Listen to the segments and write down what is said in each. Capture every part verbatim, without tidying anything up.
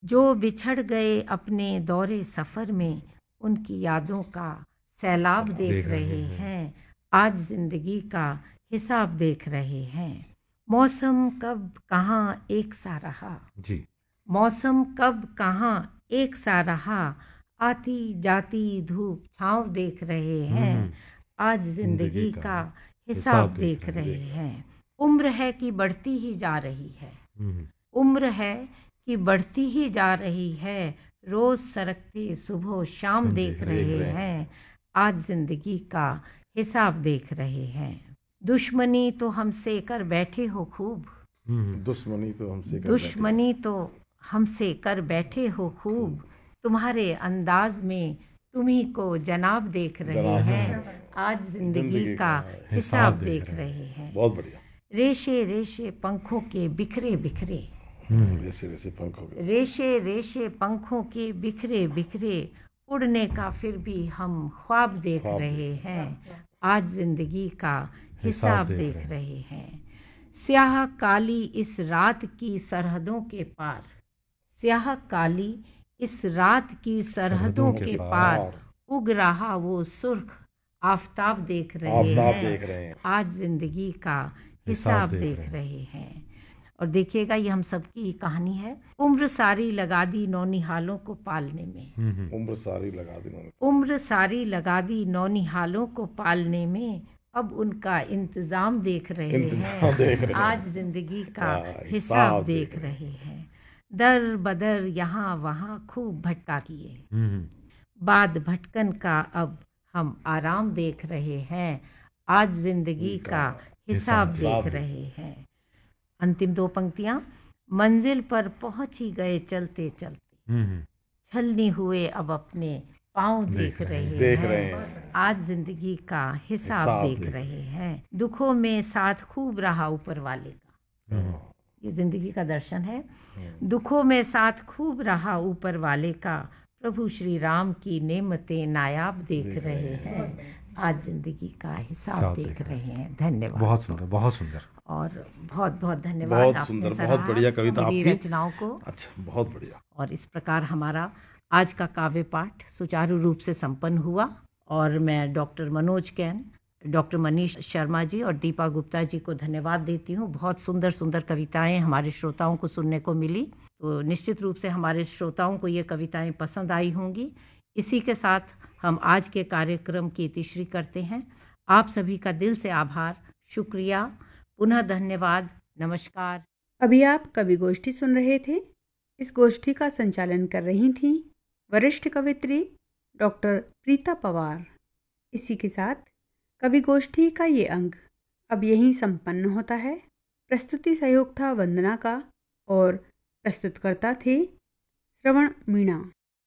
जो बिछड़ गए अपने दौरे सफ़र में, उनकी यादों का सैलाब सलाम देख देख रहे रहे हैं। हैं, आज ज़िंदगी का हिसाब देख रहे हैं। मौसम कब कहाँ एक सा रहा, जी। मौसम कब कहाँ एक सा रहा, आती जाती धूप छाँव देख रहे हैं, हम्म, आज जिंदगी ज़िंदगी का का हिसाब हिसाब देख देख रहे हैं। रहे हैं। उम्र है कि बढ़ती ही जा रही है, हम्म, उम्र है कि बढ़ती ही जा रही है, रोज सरकते सुबह शाम हम देख देख रहे रहे हैं। हैं, आज जिंदगी का हिसाब देख रहे हैं। दुश्मनी तो हमसे कर बैठे हो खूब, हम्म, दुश्मनी तो हमसे कर बैठे दुश्मनी तो हमसे कर बैठे हो खूब, तुम्हारे अंदाज में तुम्ही को जनाब देख रहे जनाब हैं, आज जिंदगी जिंदगी का का हिसाब देख रहे हैं। बहुत बढ़िया। रेशे रेशे पंखों के बिखरे बिखरे, ऐसे ऐसे पंखों के रेशे रेशे पंखों के बिखरे बिखरे, उड़ने का फिर भी हम ख्वाब देख ख्वाब रहे हैं, आज जिंदगी का हिसाब हिसाब देख देख रहे रहे हैं। स्याह काली इस रात की सरहदों के पार, स्याह काली इस रात की सरहदों के पार, उग रहा वो सुर्ख आफताब देख रहे आफताब हैं, देख रहे हैं। आज जिंदगी का हिसाब हिसाब देख देख रहे रहे हैं। और देखिएगा, ये हम सबकी कहानी है। उम्र सारी लगा दी नौनिहालों को पालने में, हम्म, उम्र सारी लगा दी उन्होंने। उम्र सारी लगा दी नौनिहालों को पालने में, अब उनका इंतजाम देख रहे इंतजाम देख हैं, रहे हैं। आज जिंदगी का हाँ, हिसाब हिसाब देख देख रहे रहे हैं। दर बदर यहाँ वहाँ खूब भटका किए, हम्म, बाद भटकन का अब हम आराम देख रहे हैं, आज जिंदगी का हिसाब हिसाब देख रहे हैं। अंतिम दो पंक्तियां, मंजिल पर पहुंच ही गए चलते चलते, हम्म, छलनी हुए अब अपने पाँव देख रहे हैं, देख रहे हैं। आज जिंदगी का हिसाब हिसाब देख देख रहे हैं। दुखों में साथ खूब रहा ऊपर वाले का, ये जिंदगी का दर्शन है। दुखों में साथ खूब रहा ऊपर वाले का, प्रभु श्री राम की नेमतें नायाब देख रहे हैं, आज जिंदगी का हिसाब हिसाब देख देख रहे हैं। धन्यवाद। बहुत सुंदर, बहुत सुंदर। और बहुत बहुत धन्यवाद, बहुत आपने सुंदर, सराहा बहुत बढ़िया कविता मेरी आपकी। रचनाओं को। अच्छा, बहुत बढ़िया। और इस प्रकार हमारा आज का काव्य पाठ सुचारू रूप से संपन्न हुआ, और मैं doctor Manoj can, doctor Manish Sharma ji और दीपा गुप्ता जी को धन्यवाद देती हूँ। बहुत सुंदर सुंदर कविताएं हमारे श्रोताओं को सुनने को मिली, तो निश्चित रूप से हमारे श्रोताओं को ये कविताएं पसंद आई होंगी। इसी के साथ हम आज के कार्यक्रम की इतिश्री करते हैं। आप सभी का दिल से आभार, शुक्रिया, पुनः धन्यवाद, नमस्कार। अभी आप कवि गोष्ठी सुन रहे थे। इस गोष्ठी का संचालन कर रही थीं वरिष्ठ कवित्री डॉक्टर प्रीता पवार। इसी के साथ कवि गोष्ठी का ये अंक अब यहीं संपन्न होता है। प्रस्तुति सहयोग था वंदना का और प्रस्तुतकर्ता थे श्रवण मीणा।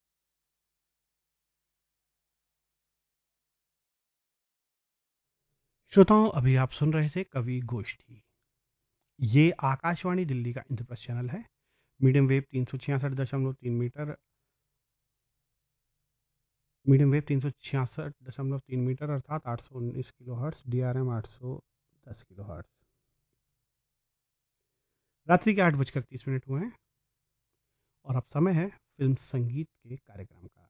श्रोताओं, अभी आप सुन रहे थे कवि गोष्ठी। ये आकाशवाणी दिल्ली का इंद्रप्रस्थ चैनल है। मीडियम वेव तीन सौ छियासठ दशमलव तीन मीटर मीडियम वेव तीन सौ छियासठ दशमलव तीन मीटर अर्थात आठ सौ उन्नीस kilo hertz, D R M आठ सौ दस किलो हर्ट्स। रात्रि के आठ बजकर तीस मिनट हुए हैं और अब समय है फिल्म संगीत के कार्यक्रम का।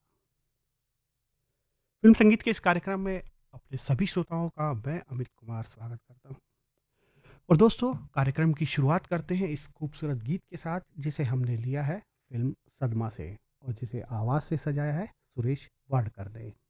फिल्म संगीत के इस कार्यक्रम में अपने सभी श्रोताओं का मैं अमित कुमार स्वागत करता हूं। और दोस्तों, कार्यक्रम की शुरुआत करते हैं इस खूबसूरत गीत के साथ, जिसे हमने लिया है फिल्म सदमा से और जिसे आवाज़ से सजाया है सुरेश वाडकर ने।